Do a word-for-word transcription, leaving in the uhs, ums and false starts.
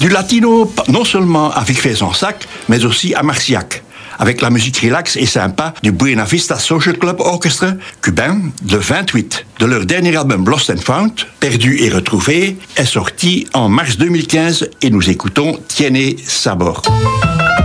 Du latino, non seulement à Vic-Fezensac, mais aussi à Marciac, avec la musique relax et sympa du Buena Vista Social Club Orchestra cubain, le vingt-huit de leur dernier album Lost and Found, Perdu et retrouvé, est sorti en mars deux mille quinze et nous écoutons Tiene Sabor.